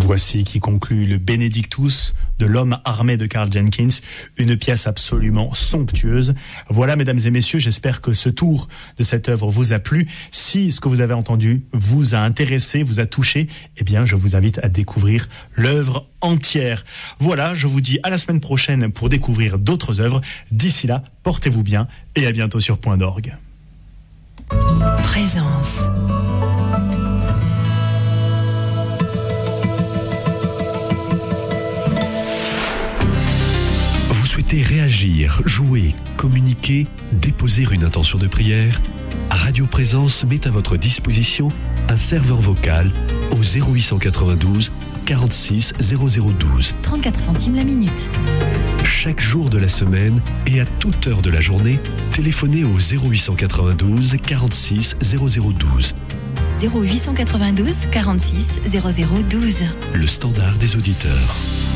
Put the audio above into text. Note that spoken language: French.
Voici qui conclut le Benedictus de l'homme armé de Karl Jenkins, une pièce absolument somptueuse. Voilà, mesdames et messieurs, j'espère que ce tour de cette œuvre vous a plu. Si ce que vous avez entendu vous a intéressé, vous a touché, eh bien, je vous invite à découvrir l'œuvre entière. Voilà, je vous dis à la semaine prochaine pour découvrir d'autres œuvres. D'ici là, portez-vous bien et à bientôt sur Point d'Orgue. Présence. Vous souhaitez réagir, jouer, communiquer, déposer une intention de prière? Radio Présence met à votre disposition un serveur vocal au 0892 46 0012. 34 centimes la minute. Chaque jour de la semaine et à toute heure de la journée, téléphonez au 0892 46 0012. 0892 46 0012. Le standard des auditeurs.